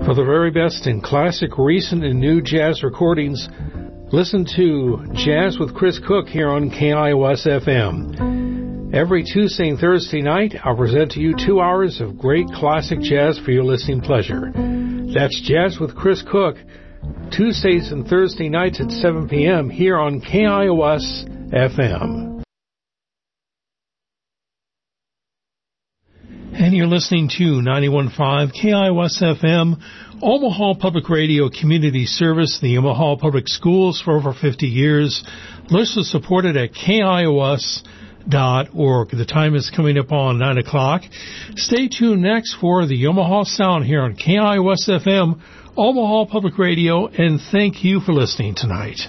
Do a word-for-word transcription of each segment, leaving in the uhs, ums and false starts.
For the very best in classic, recent, and new jazz recordings, listen to Jazz with Chris Cook here on K I O S F M. Every Tuesday and Thursday night, I'll present to you two hours of great classic jazz for your listening pleasure. That's Jazz with Chris Cook, Tuesdays and Thursday nights at seven p.m. here on K I O S F M. And you're listening to ninety-one point five K I O S F M, Omaha Public Radio Community Service, the Omaha Public Schools for over fifty years. Listeners supported at K I O S dot org. The time is coming up on nine o'clock. Stay tuned next for the Omaha Sound here on K I O S F M, Omaha Public Radio, and thank you for listening tonight.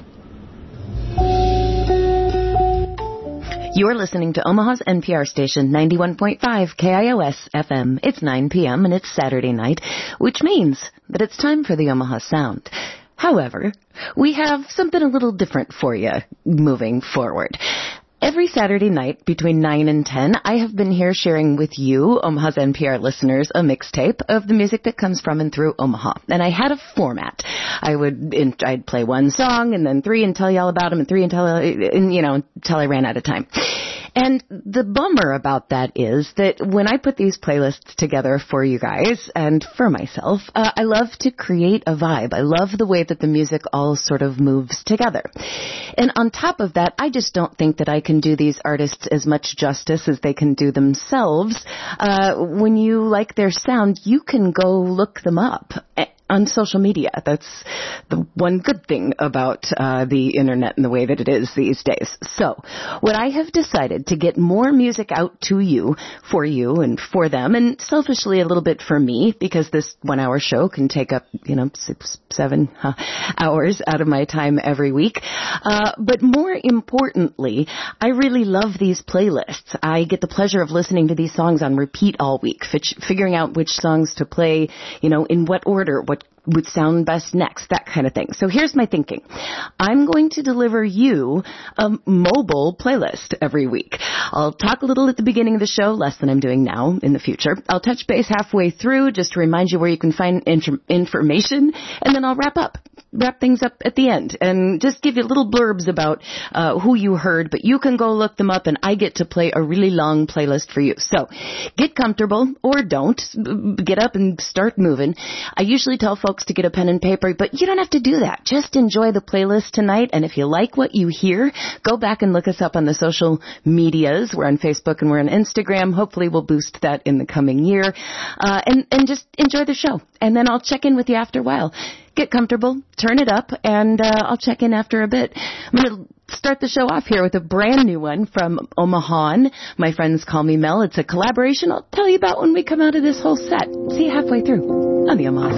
You're listening to Omaha's N P R station, ninety-one point five K I O S F M. It's nine p.m. and it's Saturday night, which means that it's time for the Omaha Sound. However, we have something a little different for you moving forward. Every Saturday night between nine and ten, I have been here sharing with you, Omaha's N P R listeners, a mixtape of the music that comes from and through Omaha. And I had a format. I would, I'd play one song and then three and tell you all about them and three until, and, you know, until I ran out of time. And the bummer about that is that when I put these playlists together for you guys and for myself, uh, I love to create a vibe. I love the way that the music all sort of moves together. And on top of that, I just don't think that I can do these artists as much justice as they can do themselves. Uh, when you like their sound, you can go look them up on social media. That's the one good thing about uh, the internet and the way that it is these days. So what I have decided to get more music out to you, for you and for them, and selfishly a little bit for me, because this one hour show can take up, you know, six, seven huh, hours out of my time every week. Uh, but more importantly, I really love these playlists. I get the pleasure of listening to these songs on repeat all week, f- figuring out which songs to play, you know, in what order, what would sound best next, that kind of thing. So here's my thinking. I'm going to deliver you a mobile playlist every week. I'll talk a little at the beginning of the show, less than I'm doing now in the future. I'll touch base halfway through just to remind you where you can find inter- information, and then I'll wrap up. wrap things up at the end and just give you little blurbs about uh, who you heard, but you can go look them up and I get to play a really long playlist for you. So get comfortable or don't. Get up and start moving. I usually tell folks to get a pen and paper, but you don't have to do that. Just enjoy the playlist tonight, and if you like what you hear, go back and look us up on the social medias. We're on Facebook and we're on Instagram. Hopefully we'll boost that in the coming year. Uh, and, and just enjoy the show. And then I'll check in with you after a while. Get comfortable, turn it up, and uh, I'll check in after a bit. I'm going to start the show off here with a brand new one from Omaha. My friends call me Mel. It's a collaboration I'll tell you about when we come out of this whole set. See you halfway through on the Omaha.